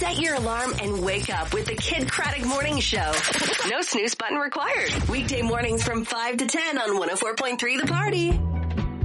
Set your alarm and wake up with the Kid Craddock Morning Show. No snooze button required. Weekday mornings from 5 to 10 on 104.3 The Party.